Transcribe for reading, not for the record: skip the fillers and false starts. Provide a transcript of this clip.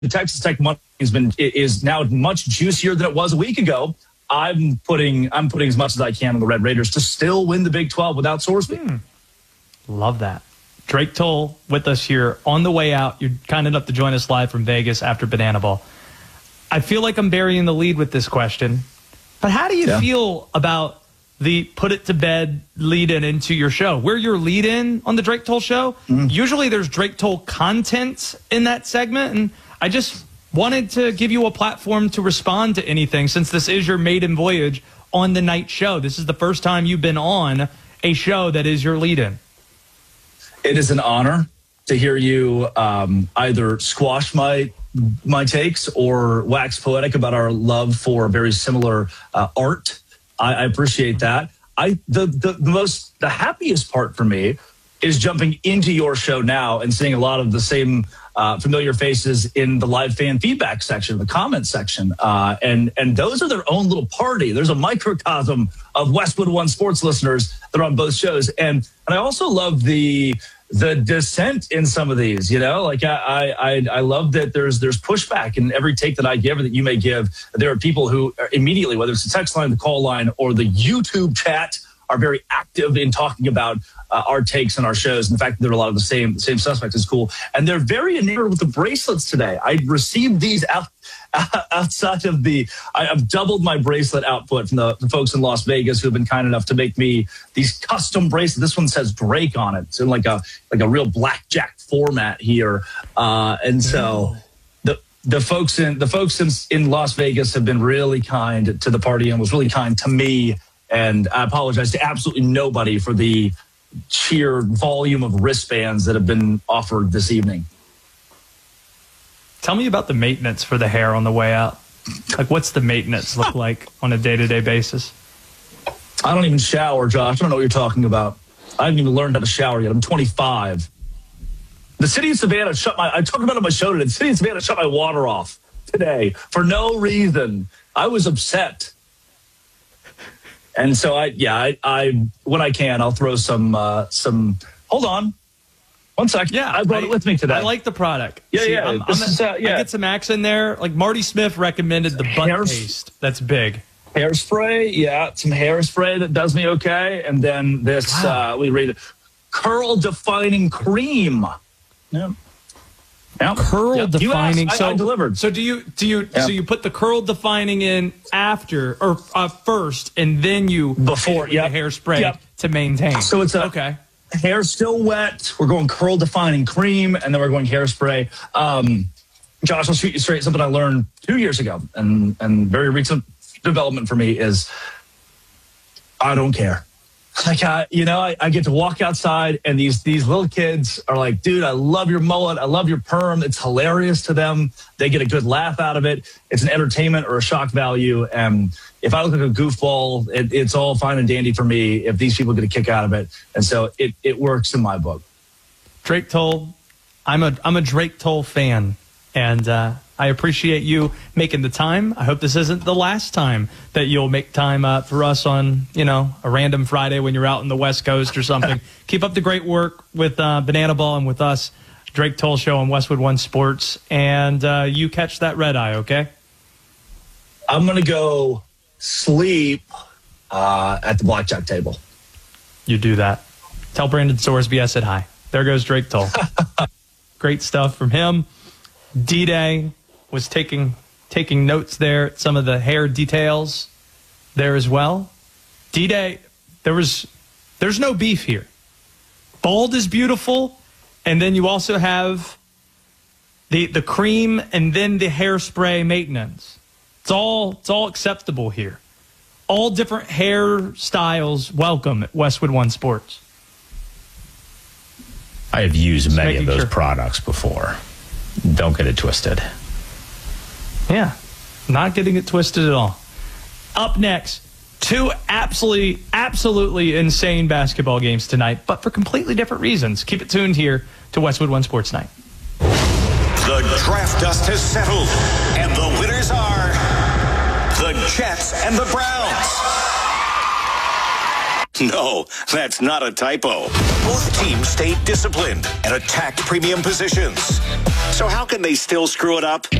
the Texas Tech money is now much juicier than it was a week ago. I'm putting as much as I can on the Red Raiders to still win the Big 12 without Sorsby. Love that. Drake Toll with us here on the way out. You're kind enough to join us live from Vegas after Banana Ball. I feel like I'm burying the lead with this question, but how do you feel about the put it to bed lead-in into your show? We're your lead-in on the Drake Toll show. Usually there's Drake Toll content in that segment, and I just wanted to give you a platform to respond to anything since this is your maiden voyage on the night show. This is the first time you've been on a show that is your lead-in. It is an honor to hear you either squash my takes or wax poetic about our love for very similar art. I appreciate that. The happiest part for me is jumping into your show now and seeing a lot of the same familiar faces in the live fan feedback section, the comment section. And those are their own little party. There's a microcosm of Westwood One sports listeners that are on both shows. And I also love the dissent in some of these, like I love that there's pushback in every take that I give or that you may give. There are people who immediately, whether it's the text line, the call line, or the YouTube chat, are very active in talking about our takes and our shows. And the fact that there are a lot of the same suspects is cool. And they're very enamored with the bracelets today. I received these outside of I've doubled my bracelet output from the folks in Las Vegas who have been kind enough to make me these custom bracelets. This one says Drake on it. It's in like a real blackjack format here. And so the folks in Las Vegas have been really kind to the party and was really kind to me. And I apologize to absolutely nobody for the sheer volume of wristbands that have been offered this evening. Tell me about the maintenance for the hair on the way out. Like, what's the maintenance look like on a day-to-day basis? I don't even shower, Josh. I don't know what you're talking about. I haven't even learned how to shower yet. I'm 25. The city of Savannah I talked about it on my show today. The city of Savannah shut my water off today for no reason. I was upset. And so I when I can, I'll throw some, hold on. 1 second. Yeah, I brought it with me today. I like the product. Yeah. I get some Axe in there. Like Marty Smith recommended the butt paste. That's big. Hairspray. Yeah. Some hairspray that does me okay. And then this, we read it. Curl defining cream. Yeah. Curl defining. I delivered. So do you put the curl defining in after or first, and then you before the hairspray to maintain? So it's okay. Hair still wet. We're going curl defining cream, and then we're going hairspray. Josh, I'll shoot you straight. Something I learned 2 years ago, and very recent development for me is I don't care. Like, I get to walk outside and these little kids are like, dude, I love your mullet. I love your perm. It's hilarious to them. They get a good laugh out of it. It's an entertainment or a shock value. And if I look like a goofball, it's all fine and dandy for me if these people get a kick out of it. And so it works in my book. Drake Toll, I'm a Drake Toll fan. And I appreciate you making the time. I hope this isn't the last time that you'll make time for us on, a random Friday when you're out in the West Coast or something. Keep up the great work with Banana Ball and with us, Drake Toll Show on Westwood One Sports. And you catch that red eye, okay? I'm going to go sleep at the blackjack table. You do that. Tell Brandon Sorsby I said hi. There goes Drake Toll. Great stuff from him. D-Day was taking notes there, some of the hair details there as well. D-Day, there's no beef here. Bald is beautiful, and then you also have the cream and then the hairspray maintenance. It's all acceptable here. All different hairstyles welcome at Westwood One Sports. I have used many of those products before. Don't get it twisted. Yeah, not getting it twisted at all. Up next, two absolutely insane basketball games tonight, but for completely different reasons. Keep it tuned here to Westwood One Sports Night. The draft dust has settled, and the winners are the Jets and the Browns. No, that's not a typo. Both teams stayed disciplined and attacked premium positions. So how can they still screw it up?